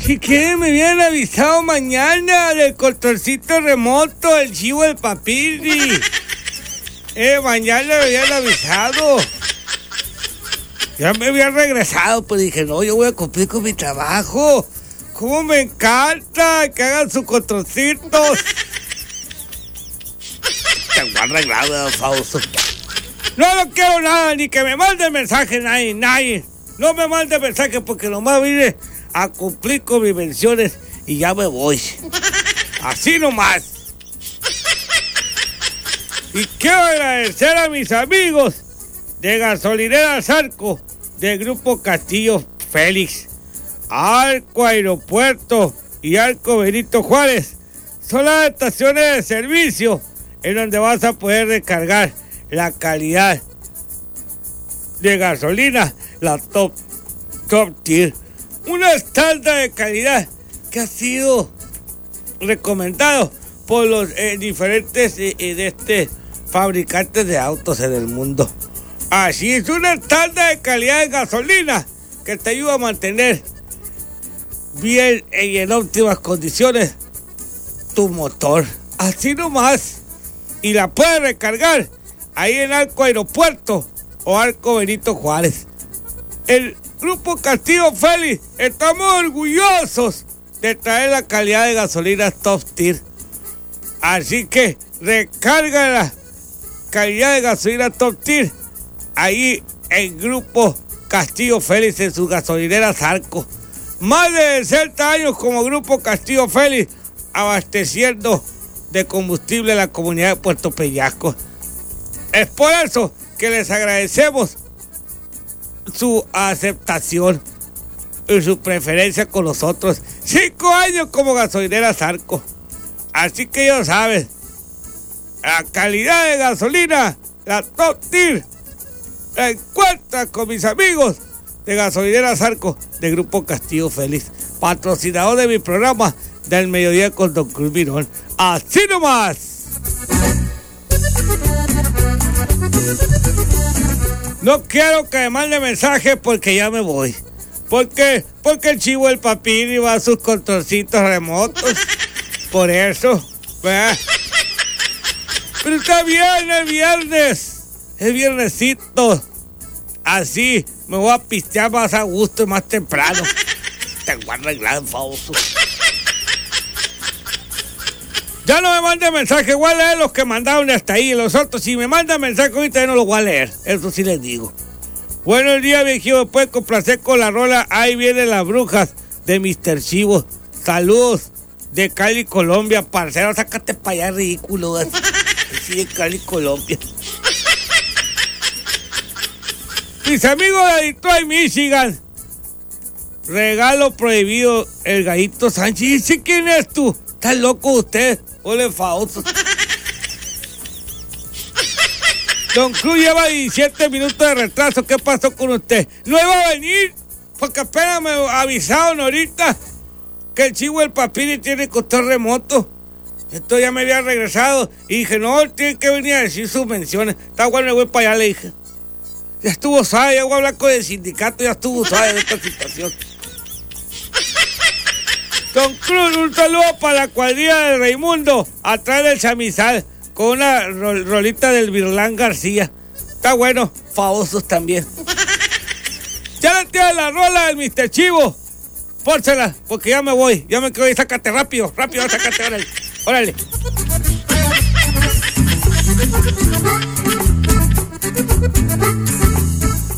Si quieren me hubieran avisado mañana del controlcito remoto, el chivo del papirri. Mañana me habían avisado. Ya me había regresado, pero dije, no, yo voy a cumplir con mi trabajo. ¡Cómo me encanta que hagan sus controlcitos! Tengo arreglado, Fausto. No quiero nada, ni que me mande mensaje nadie. No me mande mensaje porque nomás vine a cumplir con mis menciones y ya me voy. Así nomás. Y quiero agradecer a mis amigos de Gasolinera Zarco, del Grupo Castillo Félix, Arco Aeropuerto y Arco Benito Juárez. Son las estaciones de servicio en donde vas a poder recargar la calidad de gasolina, la top tier, una estándar de calidad que ha sido recomendado por los diferentes fabricantes de autos en el mundo. Así es, una estándar de calidad de gasolina que te ayuda a mantener bien y en óptimas condiciones tu motor. Así nomás. Y la puedes recargar ahí en Arco Aeropuerto o Arco Benito Juárez. El Grupo Castillo Félix, estamos orgullosos de traer la calidad de gasolina top tier. Así que recarga la calidad de gasolina top tier ahí en Grupo Castillo Félix en su gasolinera Zarco. Más de 60 años como Grupo Castillo Félix abasteciendo de combustible a la comunidad de Puerto Peñasco. Es por eso que les agradecemos su aceptación y su preferencia con nosotros. 5 años como gasolinera Zarco. Así que ya saben, la calidad de gasolina, la top tier, la encuentra con mis amigos de Gasolinera Zarco de Grupo Castillo Félix, patrocinador de mi programa del mediodía con Don Cruz Mirón. Así nomás. No quiero que me mande mensaje porque ya me voy. Porque el chivo del papirri va a sus controlcitos remotos. Por eso, ¿verdad? Pero está bien, es viernes. Es viernesito. Así me voy a pistear más a gusto y más temprano. Tengo arreglado, Fausto. Ya no me mande mensaje, voy a leer los que mandaron hasta ahí. Los otros, si me mandan mensaje ahorita, yo no los voy a leer. Eso sí les digo. Buenos días, viejito. Me puede complacer con la rola Ahí vienen las brujas de Mr. Chivo. Saludos de Cali, Colombia. Parcero, sácate para allá, ridículo. Sí, de Cali, Colombia. Mis amigos de Detroit, Michigan. Regalo prohibido, el Gallito Sánchez. ¿Y sí, quién es tú? ¿Estás loco usted? Ole, Fausto. Don Cruz lleva 17 minutos de retraso. ¿Qué pasó con usted? ¿No iba a venir? Porque apenas me avisaron ahorita que el chivo del papirri tiene control remoto. Entonces ya me había regresado y dije, no, tiene que venir a decir sus menciones. Está bueno, me voy para allá, le dije. Ya estuvo suave, ya voy a hablar con el sindicato, ya estuvo suave de esta situación. Don Cruz, un saludo para la cuadrilla de Raimundo, atrás del chamizal, con una rolita del Virlán García. Está bueno, famosos también. Ya le tiene la rola del Mr. Chivo. Pórsela, porque ya me voy, ya me quedo y sácate rápido, sácate, órale.